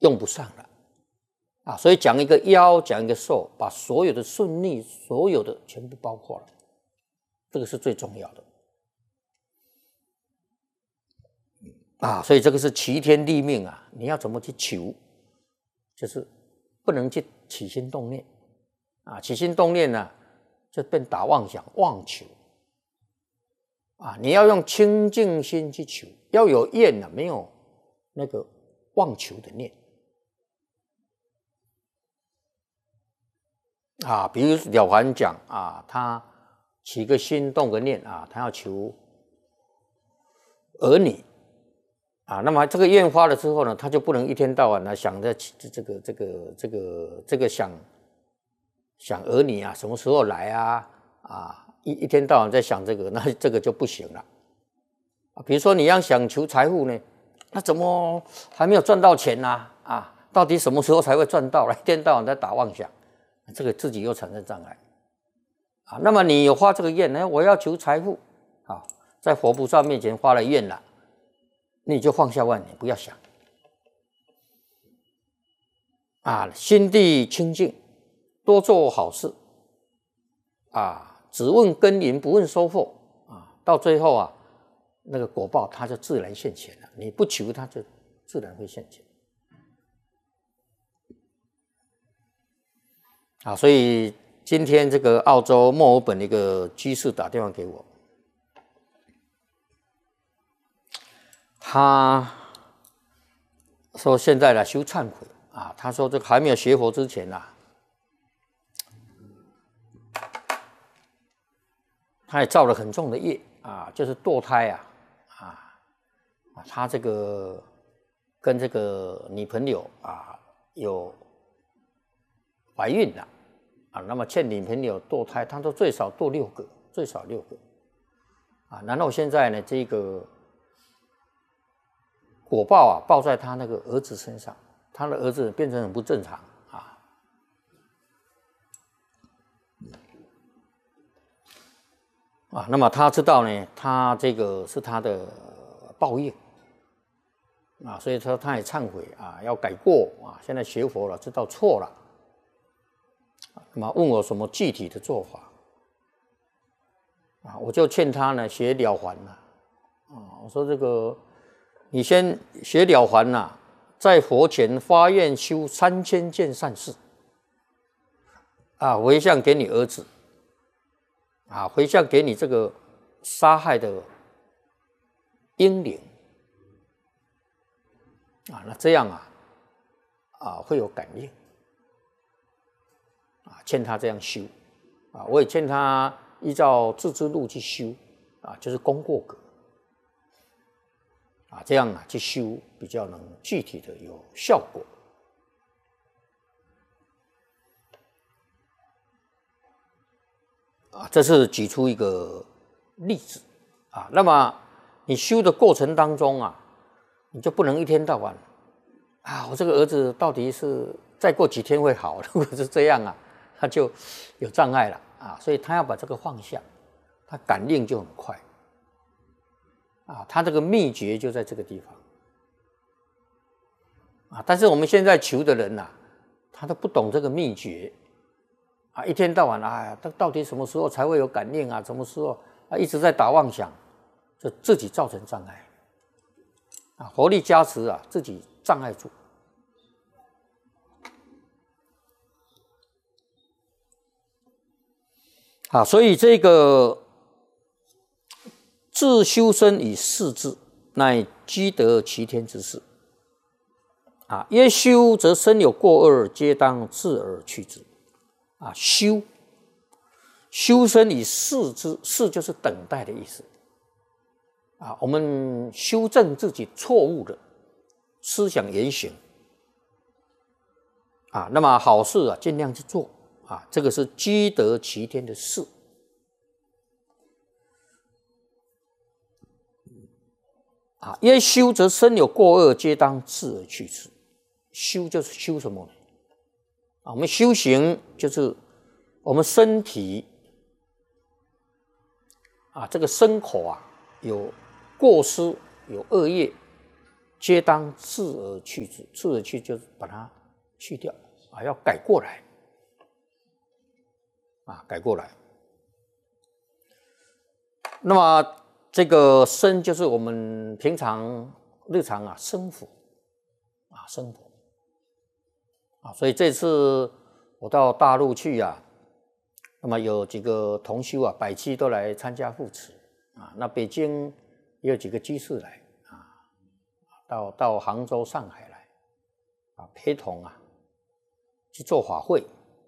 用不上了啊。所以讲一个夭，讲一个寿，把所有的顺逆，所有的全部包括了，这个是最重要的啊。所以这个是齐天立命啊，你要怎么去求，就是不能去起心动念啊，起心动念呢，就变打妄想、妄求啊。你要用清净心去求，要有愿啊，没有那个妄求的念啊。比如了凡讲啊，他起个心动个念啊，他要求儿女啊，那么这个愿发了之后呢，他就不能一天到晚呢想着这个想儿女啊什么时候来啊一天到晚在想这个，那这个就不行了啊。比如说你要想求财富呢，那怎么还没有赚到钱呢啊？到底什么时候才会赚到了？一天到晚在打妄想，这个自己又产生障碍啊。那么你有发这个愿呢，我要求财富啊，在佛菩萨面前发了愿了，你就放下万年，不要想啊，心地清净，多做好事啊，只问耕耘不问收获啊，到最后啊，那个果报它就自然现前了，你不求它就自然会现前啊。所以今天这个澳洲墨尔本的一个居士打电话给我，他说现在来修忏悔啊，他说这个还没有学佛之前啊，他也造了很重的业啊，就是堕胎他这个跟这个女朋友啊有怀孕了啊，那么欠女朋友堕胎，他说最少堕6个，最少6个啊，然后现在呢这个果报啊报在他那个儿子身上，他的儿子变成很不正常啊，那么他知道呢，他这个是他的报应啊，所以说他也忏悔啊，要改过啊，现在学佛了，知道错了，那么问我什么具体的做法啊，我就劝他呢学了凡了啊，我说这个你先学了凡了，在佛前发愿修3000件善事啊，回向给你儿子啊，回向给你这个杀害的婴灵啊，那这样会有感应啊，劝他这样修啊，我也劝他依照自知路去修啊，就是功过格啊，这样去修比较能具体的有效果啊，这是举出一个例子啊。那么你修的过程当中啊，你就不能一天到晚啊，我这个儿子到底是再过几天会好，如果是这样啊，他就有障碍了啊。所以他要把这个放下，他感应就很快啊。他这个秘诀就在这个地方啊。但是我们现在求的人他都不懂这个秘诀啊，一天到晚他到底什么时候才会有感应啊？什么时候一直在打妄想，就自己造成障碍啊。佛力加持自己障碍住啊。所以这个自修身以事智，乃积德齐天之事啊。曰修则身有过恶，皆当治而去之啊。修身以事之，事就是等待的意思啊。我们修正自己错误的思想言行啊，那么好事尽量去做啊，这个是积德齐天的事啊。曰修则身有过恶，皆当治而去之。修就是修什么呢？我们修行就是我们身体这个身口有过失有恶业， 皆当治而去之，治而去就是把它去掉啊，要改过来啊，改过来。那么这个身就是我们平常日常啊生活啊生活啊，所以这次我到大陆去啊，那么有几个同修啊，百期都来参加护持啊，那北京也有几个居士来啊，到杭州、上海来啊，陪同啊去做法会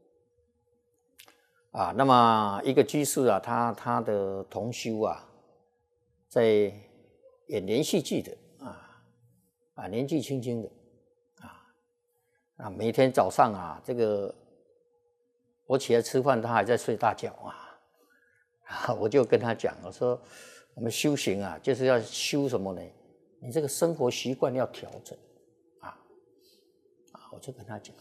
啊。那么一个居士啊，他的同修啊，在演连续剧的啊，年纪轻轻的啊，每天早上啊，这个我起来吃饭，他还在睡大觉啊，我就跟他讲，我说我们修行啊，就是要修什么呢？你这个生活习惯要调整啊，我就跟他讲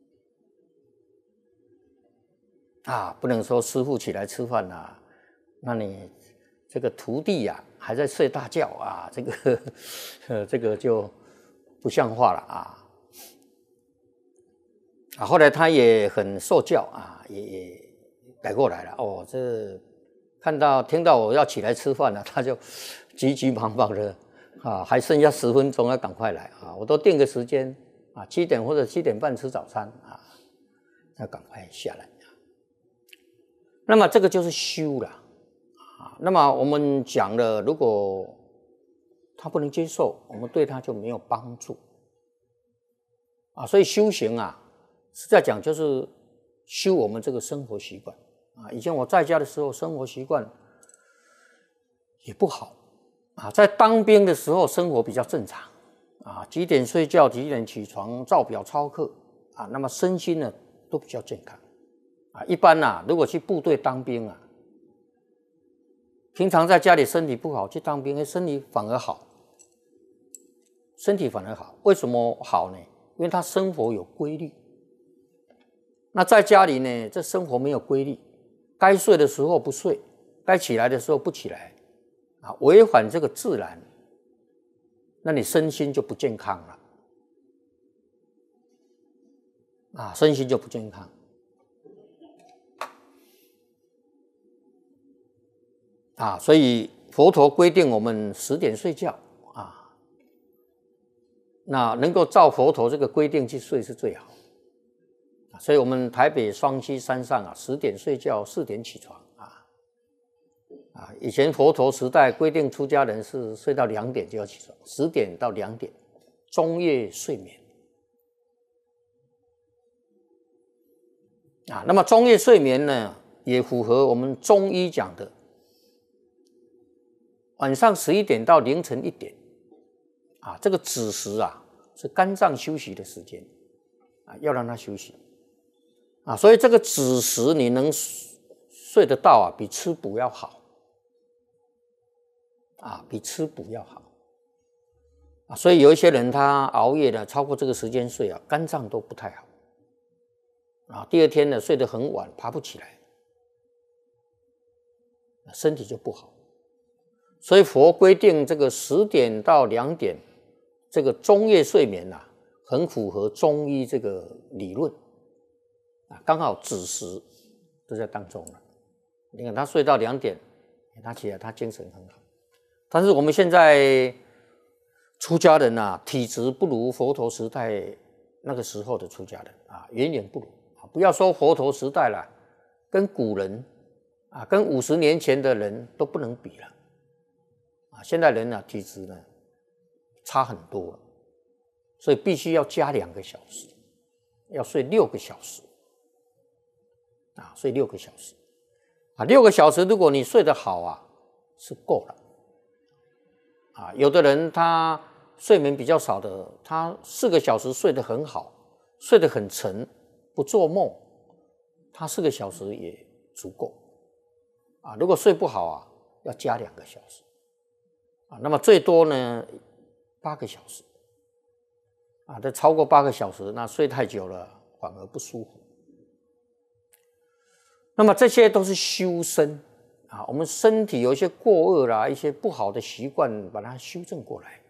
啊，不能说师父起来吃饭啊，那你这个徒弟呀还在睡大觉啊，这个就不像话了啊。后来他也很受教啊，也改过来了哦。这听到我要起来吃饭了，他就急急忙忙的啊，还剩下10分钟要赶快来啊！我都定个时间啊，7点或者7点半吃早餐啊，要赶快下来。那么这个就是修了啊。那么我们讲了，如果他不能接受，我们对他就没有帮助啊。所以修行啊，实在讲就是修我们这个生活习惯啊。以前我在家的时候，生活习惯也不好啊。在当兵的时候，生活比较正常啊，几点睡觉，几点起床，照表操课啊。那么身心呢都比较健康啊。一般啊，如果去部队当兵啊，平常在家里身体不好，去当兵身体反而好，身体反而好。为什么好呢？因为他生活有规律。那在家里呢，这生活没有规律，该睡的时候不睡，该起来的时候不起来啊，违反这个自然，那你身心就不健康了啊，身心就不健康啊。所以佛陀规定我们10点睡觉啊，那能够照佛陀这个规定去睡是最好。所以我们台北双溪山上啊，10点睡觉，4点起床啊。以前佛陀时代规定出家人是睡到2点就要起床，10点到2点，中夜睡眠啊。那么中夜睡眠呢，也符合我们中医讲的，晚上11点到凌晨1点啊，这个子时啊是肝脏休息的时间啊，要让它休息。所以这个子时你能睡得到啊，比吃补要好啊，比吃补要好啊。所以有一些人他熬夜呢，超过这个时间睡啊，肝脏都不太好啊。第二天呢，睡得很晚，爬不起来，身体就不好。所以佛规定这个10点到2点，这个中夜睡眠啊，很符合中医这个理论。刚好子时都在当中了。你看他睡到2点，他起来他精神很好。但是我们现在出家人啊，体质不如佛陀时代那个时候的出家人啊，远远不如啊。不要说佛陀时代了，跟古人啊，跟50年前的人都不能比了啊。现在人啊，体质呢差很多了，所以必须要加2个小时，要睡6个小时。睡6个小时6个小时如果你睡得好啊，是够了有的人他睡眠比较少的，他4个小时睡得很好，睡得很沉，不做梦，他4个小时也足够如果睡不好啊，要加2个小时那么最多呢8个小时这超过8个小时，那睡太久了反而不舒服。那么这些都是修身我们身体有一些过恶啦，一些不好的习惯，把它修正过来